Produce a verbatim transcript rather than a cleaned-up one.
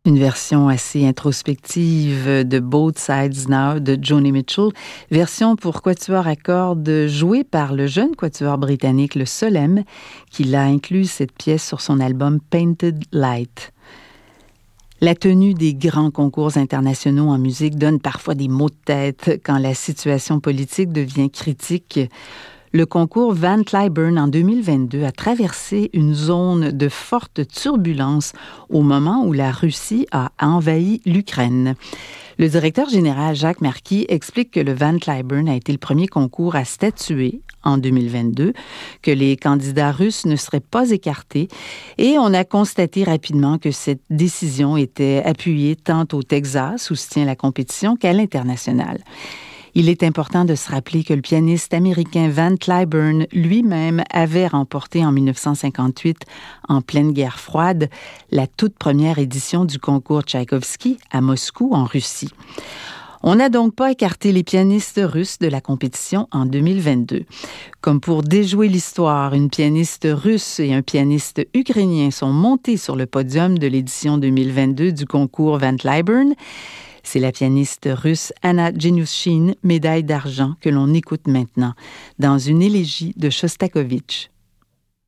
Une version assez introspective de Both Sides Now de Joni Mitchell, version pour quatuor à cordes jouée par le jeune quatuor britannique le Solem, qui l'a inclus cette pièce sur son album Painted Light. La tenue des grands concours internationaux en musique donne parfois des maux de tête quand la situation politique devient critique. Le concours Van Cliburn en deux mille vingt-deux a traversé une zone de forte turbulence au moment où la Russie a envahi l'Ukraine. Le directeur général Jacques Marquis explique que le Van Cliburn a été le premier concours à statuer en deux mille vingt-deux, que les candidats russes ne seraient pas écartés et on a constaté rapidement que cette décision était appuyée tant au Texas, où se tient la compétition, qu'à l'international. Il est important de se rappeler que le pianiste américain Van Cliburn lui-même avait remporté en dix-neuf cent cinquante-huit, en pleine guerre froide, la toute première édition du concours Tchaïkovski à Moscou, en Russie. On n'a donc pas écarté les pianistes russes de la compétition en deux mille vingt-deux. Comme pour déjouer l'histoire, une pianiste russe et un pianiste ukrainien sont montés sur le podium de l'édition deux mille vingt-deux du concours Van Cliburn. C'est la pianiste russe Anna Genyushine, médaille d'argent, que l'on écoute maintenant dans une élégie de Shostakovich.